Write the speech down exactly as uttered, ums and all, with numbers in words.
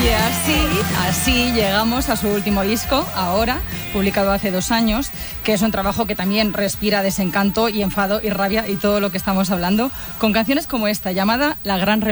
Y así, así llegamos a su último disco, Ahora, publicado hace dos años, que es un trabajo que también respira desencanto y enfado y rabia y todo lo que estamos hablando, con canciones como esta, llamada La Gran